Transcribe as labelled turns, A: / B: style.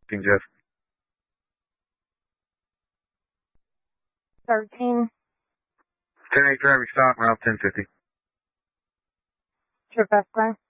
A: King Jeff.
B: 13.
A: 10-8 traffic stop, route 1050.
B: Trip Esquire.